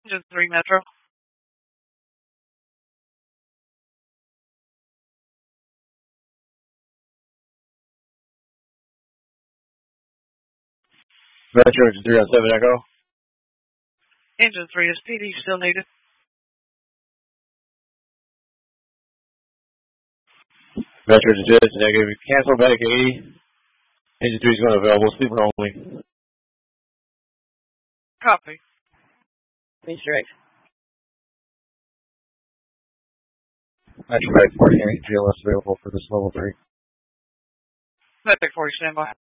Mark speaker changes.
Speaker 1: Engine 3 Metro.
Speaker 2: Metro Engine 3 on 7 Echo.
Speaker 1: Engine 3, is PD still needed?
Speaker 2: Metro Engine 2 is negative. Cancel back 80. Engine 3 is going available. Sleeper only.
Speaker 1: Copy.
Speaker 3: Range direct.
Speaker 2: Metro Medic 40 hearing GLS available for this level 3.
Speaker 1: Medic 40 standby.